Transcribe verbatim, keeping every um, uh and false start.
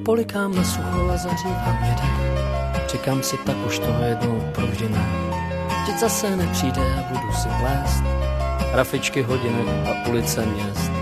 polikám na sucho a zahřívám jeden. Říkám si, tak už toho jednou provždy ne. Teď zase nepřijde a budu si plést rafičky hodinek a ulice měst.